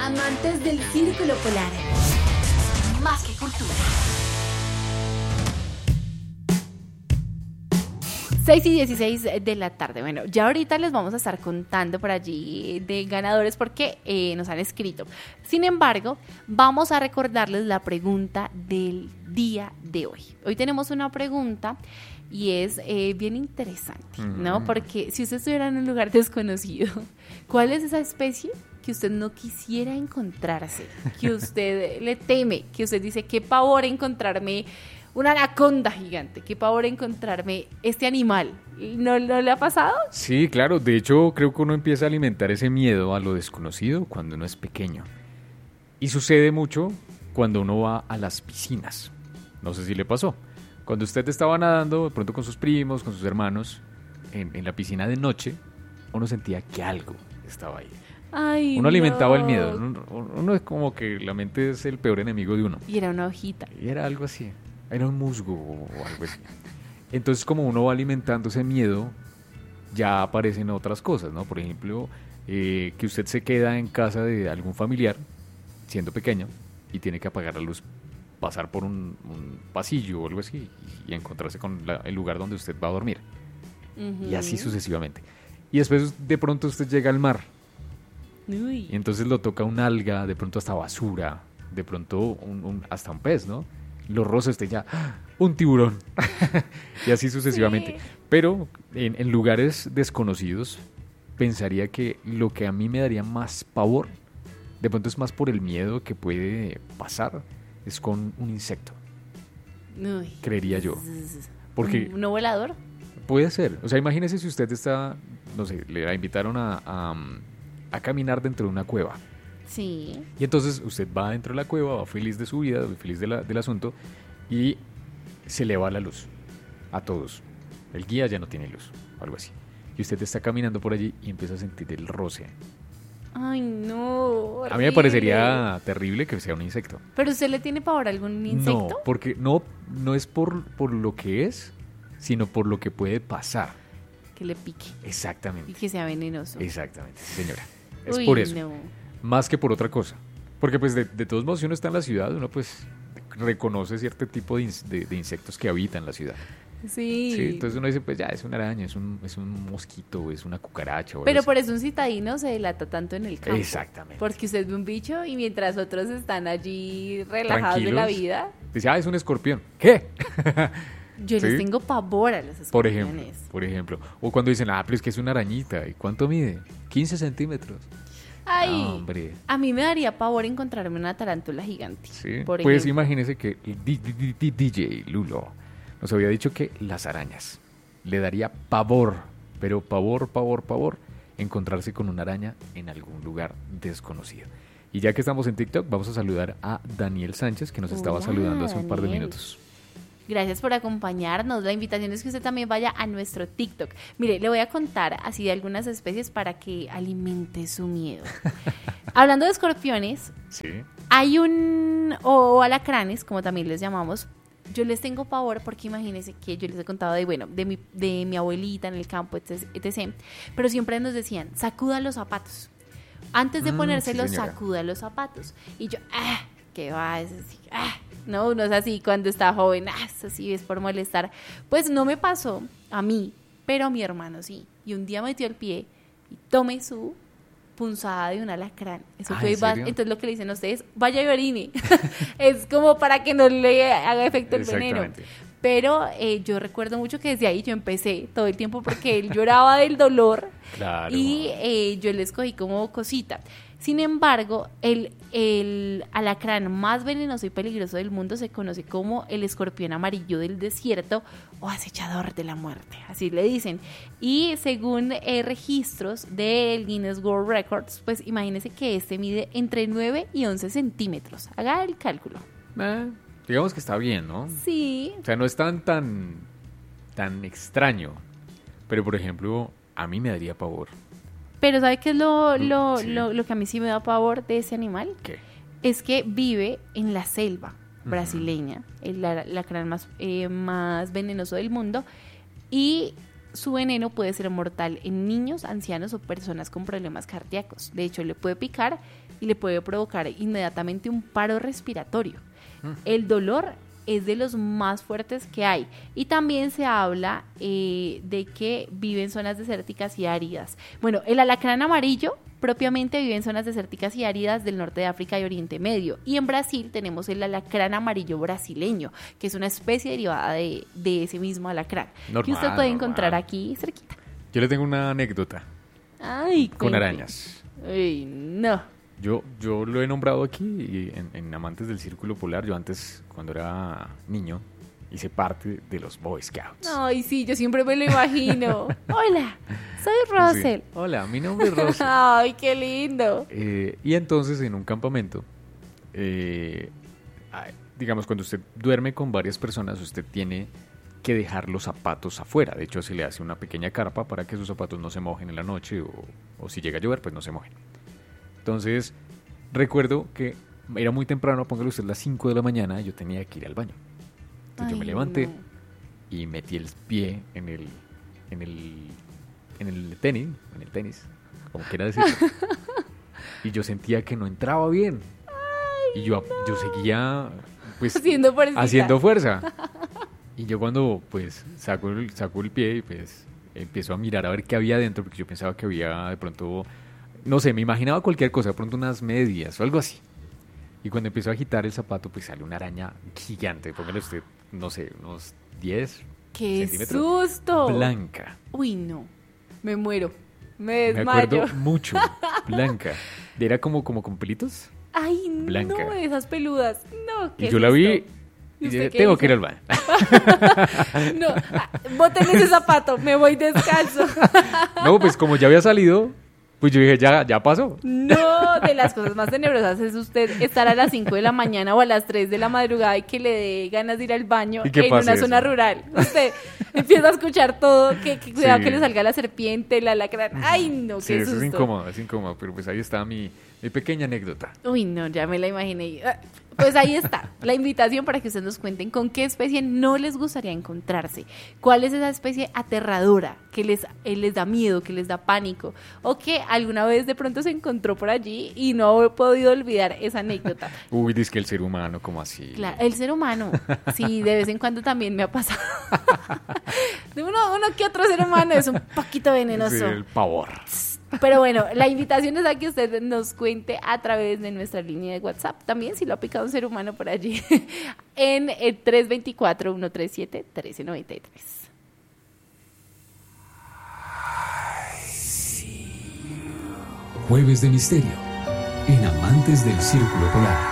amantes del círculo polar. Más que cultura. 6:16 de la tarde. Bueno, ya ahorita les vamos a estar contando por allí de ganadores porque nos han escrito. Sin embargo, vamos a recordarles la pregunta del día de hoy. Hoy tenemos una pregunta y es bien interesante, ¿no? Porque si usted estuviera en un lugar desconocido, ¿cuál es esa especie que usted no quisiera encontrarse? Que usted le teme, que usted dice, qué pavor encontrarme una anaconda gigante, qué pavor encontrarme este animal. ¿No le ha pasado? Sí, claro. De hecho, creo que uno empieza a alimentar ese miedo a lo desconocido cuando uno es pequeño. Y sucede mucho cuando uno va a las piscinas. No sé si le pasó. Cuando usted estaba nadando, de pronto con sus primos, con sus hermanos, en la piscina de noche, uno sentía que algo estaba ahí. Ay, uno alimentaba el no. miedo. Uno es como que la mente es el peor enemigo de uno. Y era una hojita. Y era algo así. Era un musgo o algo así. Entonces, como uno va alimentando ese miedo, ya aparecen otras cosas, ¿no? Por ejemplo, que usted se queda en casa de algún familiar, siendo pequeño, y tiene que apagar la luz, pasar por un pasillo o algo así, y encontrarse con el lugar donde usted va a dormir. Y así sucesivamente. Y después, de pronto, usted llega al mar. Uy. Y entonces lo toca un alga, de pronto hasta basura, de pronto hasta un pez, ¿no? Lo roza usted ya, un tiburón. Y así sucesivamente. Sí. Pero en lugares desconocidos, pensaría que lo que a mí me daría más pavor, de pronto es más por el miedo que puede pasar, es con un insecto, Uy. creería yo. Porque ¿Un no volador? puede ser. O sea, imagínese si usted está, no sé, le invitaron a caminar dentro de una cueva. Sí. Y entonces usted va dentro de la cueva, va feliz de su vida, feliz del asunto, y se le va la luz a todos. El guía ya no tiene luz, algo así. Y usted está caminando por allí y empieza a sentir el roce. Ay, no. A mí me parecería terrible que sea un insecto. ¿Pero usted le tiene pavor a algún insecto? No, porque no es por lo que es, sino por lo que puede pasar. Que le pique y Exactamente. que sea venenoso. Exactamente, sí, señora. Es Uy, por eso. no. Más que por otra cosa. Porque pues de todos modos, si uno está en la ciudad, uno pues reconoce cierto tipo de insectos que habitan la ciudad. Sí. Sí, entonces uno dice, pues ya, es una araña, es un mosquito, es una cucaracha. O Pero algo por eso un citadino se delata tanto en el campo. Exactamente. Porque usted ve un bicho y mientras otros están allí relajados de la Tranquilos. vida, Dice, es un escorpión. ¿Qué? yo Sí. les tengo pavor a los Por escorpiones. ejemplo. O cuando dicen, pero es que es una arañita. ¿Y cuánto mide? 15 centímetros. Ay, Ah, hombre. a mí me daría pavor encontrarme una tarántula gigante. Sí. Por Pues ejemplo. imagínese que DJ Lulo nos había dicho que las arañas le daría pavor, pero pavor, encontrarse con una araña en algún lugar desconocido. Y ya que estamos en TikTok, vamos a saludar a Daniel Sánchez, que nos estaba Hola, saludando hace un par de Daniel. minutos. Gracias por acompañarnos. La invitación es que usted también vaya a nuestro TikTok. Mire, le voy a contar así de algunas especies para que alimente su miedo. Hablando de escorpiones, Sí. hay o alacranes, como también les llamamos. Yo les tengo pavor porque imagínense que yo les he contado de mi abuelita en el campo, etc. Pero siempre nos decían, sacuda los zapatos. Antes de ponérselos, sí, señora. sacuda los zapatos. Y yo, ¿qué va? Es así, no, uno es así cuando está joven, es así, es por molestar. Pues no me pasó a mí, pero a mi hermano sí. Y un día metió el pie y tomé su punzada de un alacrán. Eso fue ¿en serio? entonces lo que le dicen a ustedes, vaya y orine. Es como para que no le haga efecto el veneno. Exactamente. Pero yo recuerdo mucho que desde ahí yo empecé todo el tiempo porque él lloraba del dolor. Claro. Y yo le escogí como cosita. Sin embargo, el alacrán más venenoso y peligroso del mundo se conoce como el escorpión amarillo del desierto o acechador de la muerte, así le dicen. Y según registros del Guinness World Records, pues imagínense que este mide entre 9 y 11 centímetros. Haga el cálculo. Digamos que está bien, ¿no? Sí. O sea, no es tan extraño. Pero, por ejemplo, a mí me daría pavor. Pero ¿sabe qué es Sí. lo que a mí sí me da pavor de ese animal? ¿Qué? Es que vive en la selva brasileña, el alacrán más venenoso del mundo, y su veneno puede ser mortal en niños, ancianos o personas con problemas cardíacos. De hecho, le puede picar y le puede provocar inmediatamente un paro respiratorio. El dolor es de los más fuertes que hay. Y también se habla de que vive en zonas desérticas y áridas. Bueno, el alacrán amarillo propiamente vive en zonas desérticas y áridas del norte de África y Oriente Medio. Y en Brasil tenemos el alacrán amarillo brasileño, que es una especie derivada de ese mismo alacrán, que usted puede encontrar aquí cerquita. Yo le tengo una anécdota. Ay, con arañas. Ay, no. Yo lo he nombrado aquí en Amantes del Círculo Polar. Yo antes, cuando era niño, hice parte de los Boy Scouts. Ay, sí, yo siempre me lo imagino. Hola, soy Russell. Sí. Hola, mi nombre es Russell. Ay, qué lindo. Y entonces en un campamento, digamos, cuando usted duerme con varias personas, usted tiene que dejar los zapatos afuera. De hecho, se le hace una pequeña carpa para que sus zapatos no se mojen en la noche o si llega a llover, pues no se mojen. Entonces, recuerdo que era muy temprano, póngale usted las 5 de la mañana, yo tenía que ir al baño. Entonces yo me levanté y metí el pie en el tenis, como quiera decir. Y yo sentía que no entraba bien. Y yo seguía pues haciendo fuerza. Y yo cuando pues saco el pie y pues empiezo a mirar a ver qué había adentro, porque yo pensaba que había de pronto, no sé, me imaginaba cualquier cosa, de pronto unas medias o algo así. Y cuando empiezo a agitar el zapato, pues sale una araña gigante, póngale usted, no sé, unos 10 ¡Qué centímetros. susto! Blanca. Uy, no, me muero, me desmayo. Me acuerdo mucho, blanca. Era como con pelitos. Ay, blanca. No, esas peludas, no, qué Y yo la vi y dije, tengo que ir al baño. No, bótenme ese zapato, me voy descalzo. No, pues como ya había salido, pues yo dije, ya pasó. No, de las cosas más tenebrosas es usted estar a las 5 de la mañana o a las 3 de la madrugada y que le dé ganas de ir al baño en una zona rural. Usted empieza a escuchar todo, que cuidado que le salga la serpiente, la alacrán. Ay, no, qué susto. Es incómodo, pero pues ahí está mi pequeña anécdota. Uy, no, ya me la imaginé. Pues ahí está, la invitación para que ustedes nos cuenten con qué especie no les gustaría encontrarse, cuál es esa especie aterradora que les da miedo, que les da pánico, o que alguna vez de pronto se encontró por allí y no he podido olvidar esa anécdota. Uy, dice que el ser humano, ¿cómo así? Claro, el ser humano, sí, de vez en cuando también me ha pasado. Uno que otro ser humano es un poquito venenoso. Sí, el pavor. Pero bueno, la invitación es a que usted nos cuente a través de nuestra línea de WhatsApp, también si lo ha picado un ser humano por allí, en el 324-137-1393. Jueves de Misterio, en Amantes del Círculo Polar.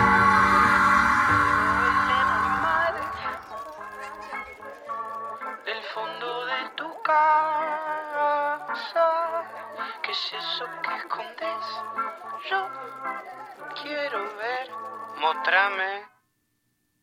¿Qué es eso que escondes? Yo quiero ver. Móstrame.